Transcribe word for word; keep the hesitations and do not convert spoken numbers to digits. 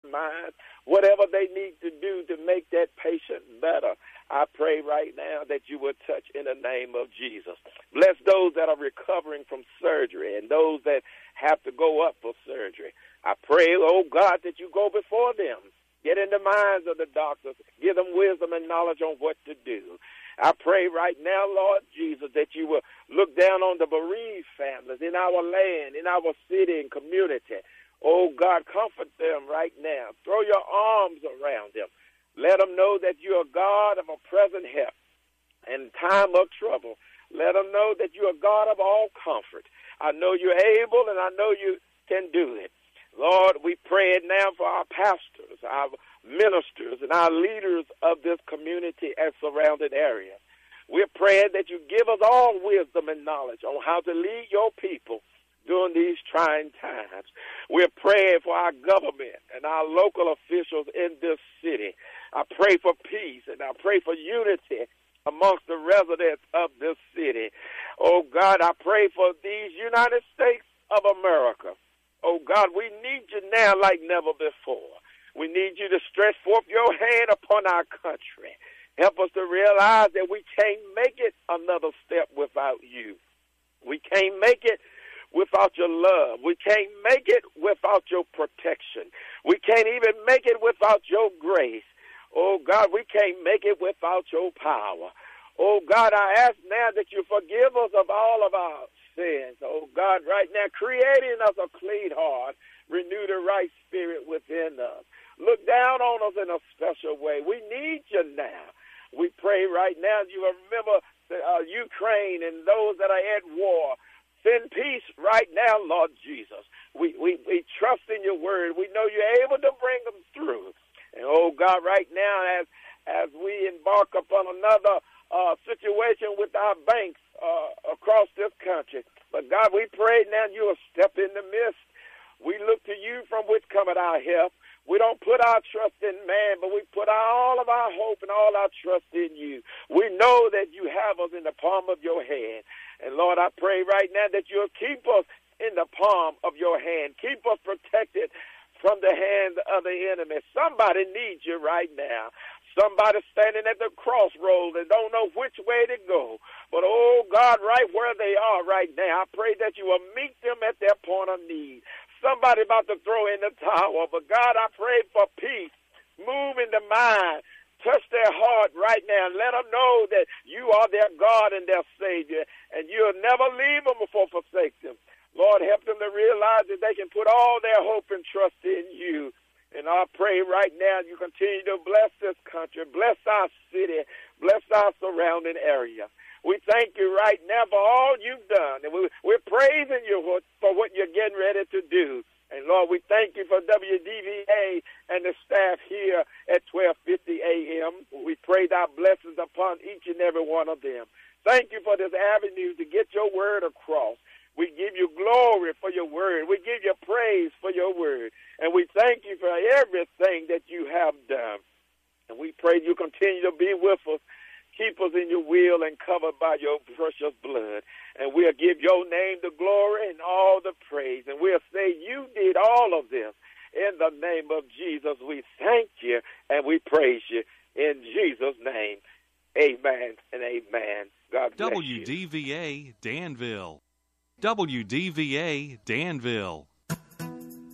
minds, whatever they need to do to make that patient better. I pray right now that you will touch in the name of Jesus. Bless those that are recovering from surgery and those that have to go up for surgery. I pray, oh God, that you go before them. Get in the minds of the doctors. Give them wisdom and knowledge on what to do. I pray right now, Lord Jesus, that you will look down on the bereaved families in our land, in our city and community. Oh, God, comfort them right now. Throw your arms around them. Let them know that you are God of a present help in time of trouble. Let them know that you are God of all comfort. I know you're able, and I know you can do it. Lord, we pray it now for our pastors, our ministers, and our leaders of this community and surrounding areas. We're praying that you give us all wisdom and knowledge on how to lead your people during these trying times. We're praying for our government and our local officials in this city. I pray for peace, and I pray for unity amongst the residents of this city. Oh, God, I pray for these United States of America. Oh, God, we need you now like never before. We need you to stretch forth your hand upon our country. Help us to realize that we can't make it another step without you. We can't make it without your love. We can't make it without your protection. We can't even make it without your grace. Oh, God, we can't make it without your power. Oh, God, I ask now that you forgive us of all of our sins. Oh, God, right now, creating us a clean heart, renew the right spirit within us. Look down on us in a special way. We need you now. We pray right now, you remember the, uh, Ukraine and those that are at war. Send peace right now, Lord Jesus. We, we, we trust in your word. We know you're able to bring them through. And, oh, God, right now, as as we embark upon another uh, situation with our banks uh, across this country, but, God, we pray now you will step in the midst. We look to you from which cometh our help. We don't put our trust in man, but we put all of our hope and all our trust in you. We know that you have us in the palm of your hand. And, Lord, I pray right now that you'll keep us in the palm of your hand. Keep us protected from the hand of the enemy. Somebody needs you right now. Somebody standing at the crossroads and don't know which way to go. But, oh, God, right where they are right now, I pray that you will meet them at their point of need. Somebody about to throw in the towel. But, God, I pray for peace. Move in the mind. Touch their heart right now and let them know that you are their God and their Savior, and you'll never leave them before forsake them. Lord, help them to realize that they can put all their hope and trust in you. And I pray right now you continue to bless this country, bless our city, bless our surrounding area. We thank you right now for all you've done, and we, we're praising you for, for what you're getting ready to do. And, Lord, we thank you for W D V A and the staff here at twelve fifty A M We pray thy blessings upon each and every one of them. Thank you for this avenue to get your word across. We give you glory for your word. We give you praise for your word. And we thank you for everything that you have done. And we pray you continue to be with us. Keep us in your will and covered by your precious blood. And we'll give your name the glory and all the praise. And we'll say you did all of this. In the name of Jesus, we thank you and we praise you. In Jesus' name, amen and amen. God bless you. W D V A Danville. W D V A Danville.